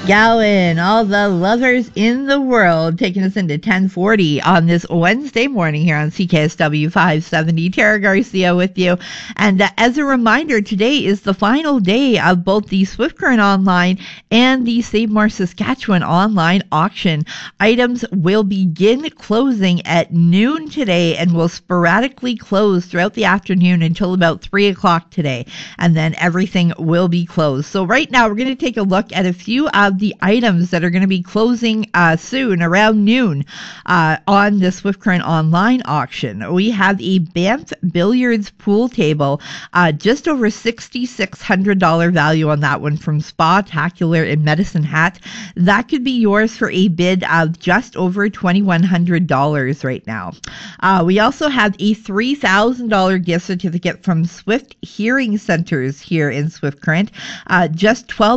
Gowan, all the lovers in the world, taking us into 1040 on this Wednesday morning here on CKSW 570. Tara Garcia with you. And as a reminder, today is the final day of both the Swift Current Online and the Save More Saskatchewan online auction. Items will begin closing at noon today and will sporadically close throughout the afternoon until about 3 o'clock today. And then everything will be closed. So right now we're going to take a look at a few of the items that are going to be closing soon around noon on the Swift Current Online auction. We have a Banff Billiards pool table, just over $6,600 value on that one from Spa-tacular in Medicine Hat. That could be yours for a bid of just over $2,100 right now. We also have a $3,000 gift certificate from Swift Hearing Centers here in Swift Current, just